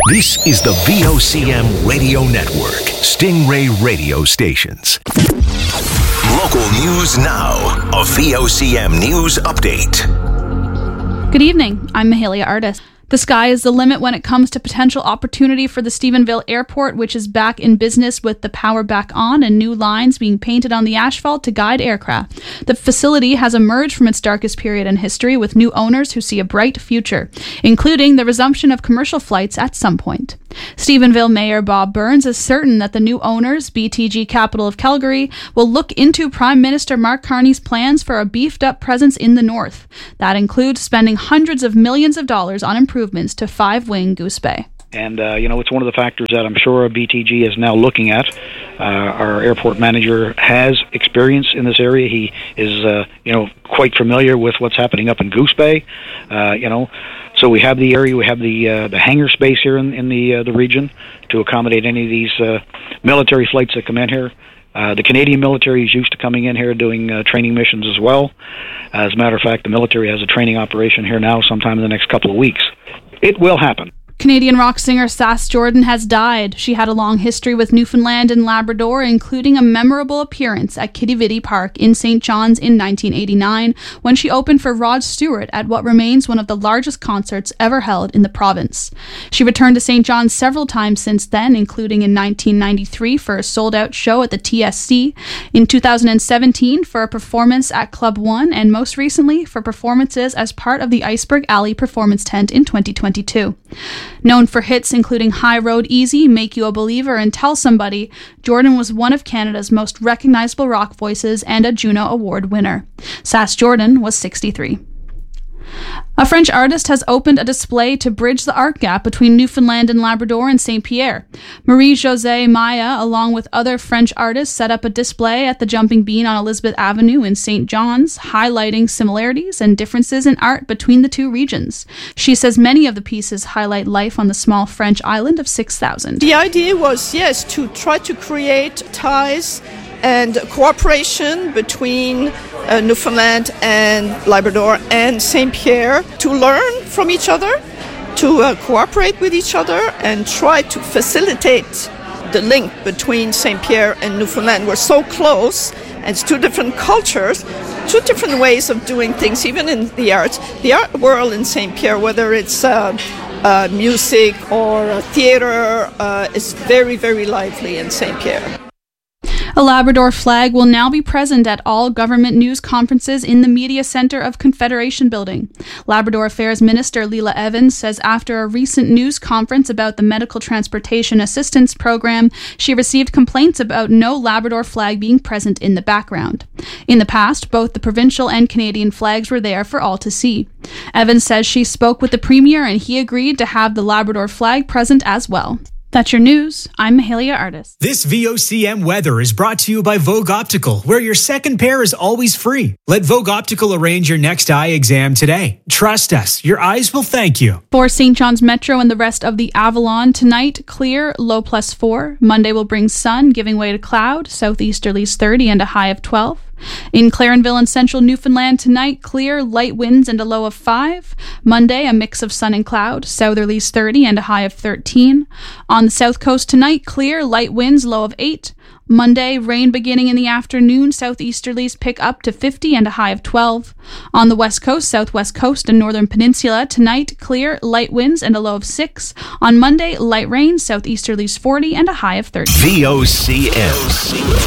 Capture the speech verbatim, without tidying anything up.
This is the V O C M Radio Network, Stingray Radio Stations. Local news now, a V O C M news update. Good evening, I'm Mahalia Artis. The sky is the limit when it comes to potential opportunity for the Stephenville Airport, which is back in business with the power back on and new lines being painted on the asphalt to guide aircraft. The facility has emerged from its darkest period in history with new owners who see a bright future, including the resumption of commercial flights at some point. Stephenville Mayor Bob Burns is certain that the new owners, B T G Capital of Calgary, will look into Prime Minister Mark Carney's plans for a beefed-up presence in the north. That includes spending hundreds of millions of dollars on improvements to five-wing Goose Bay. And, uh, you know, it's one of the factors that I'm sure B T G is now looking at. Uh, our airport manager has experience in this area. He is, uh, you know, quite familiar with what's happening up in Goose Bay, uh, you know. So we have the area, we have the uh, the hangar space here in, in the uh, the region to accommodate any of these uh, military flights that come in here. Uh, the Canadian military is used to coming in here doing uh, training missions as well. As a matter of fact, the military has a training operation here now sometime in the next couple of weeks. It will happen. Canadian rock singer Sass Jordan has died. She had a long history with Newfoundland and Labrador, including a memorable appearance at Quidi Vidi Park in Saint John's in nineteen eighty-nine, when she opened for Rod Stewart at what remains one of the largest concerts ever held in the province. She returned to Saint John's several times since then, including in nineteen ninety-three for a sold-out show at the T S C, in two thousand seventeen for a performance at Club One, and most recently for performances as part of the Iceberg Alley performance tent in twenty twenty-two. Known for hits including High Road Easy, Make You a Believer, and Tell Somebody, Jordan was one of Canada's most recognizable rock voices and a Juno Award winner. Sass Jordan was sixty-three. A French artist has opened a display to bridge the art gap between Newfoundland and Labrador and Saint Pierre. Marie-Josée Maya, along with other French artists, set up a display at the Jumping Bean on Elizabeth Avenue in Saint John's, highlighting similarities and differences in art between the two regions. She says many of the pieces highlight life on the small French island of six thousand. The idea was, yes, to try to create ties and cooperation between uh, Newfoundland and Labrador and Saint Pierre to learn from each other, to uh, cooperate with each other, and try to facilitate the link between Saint Pierre and Newfoundland. We're so close, and it's two different cultures, two different ways of doing things, even in the arts. The art world in Saint Pierre, whether it's uh, uh, music or uh, theater, uh, is very, very lively in Saint Pierre. A Labrador flag will now be present at all government news conferences in the Media Centre of Confederation Building. Labrador Affairs Minister Leila Evans says after a recent news conference about the Medical Transportation Assistance Program, she received complaints about no Labrador flag being present in the background. In the past, both the provincial and Canadian flags were there for all to see. Evans says she spoke with the Premier and he agreed to have the Labrador flag present as well. That's your news. I'm Mahalia Artis. This V O C M weather is brought to you by Vogue Optical, where your second pair is always free. Let Vogue Optical arrange your next eye exam today. Trust us, your eyes will thank you. For Saint John's Metro and the rest of the Avalon, tonight, clear, low plus four. Monday will bring sun, giving way to cloud, southeasterlies thirty and a high of twelve. In Clarenville and central Newfoundland tonight, clear, light winds and a low of five. Monday, a mix of sun and cloud, southerlies thirty and a high of thirteen. On the south coast tonight, clear, light winds, low of eight. Monday, rain beginning in the afternoon, southeasterlies pick up to fifty and a high of twelve. On the west coast, southwest coast, and northern peninsula, tonight, clear, light winds and a low of six. On Monday, light rain, southeasterlies forty and a high of thirty. V O C M.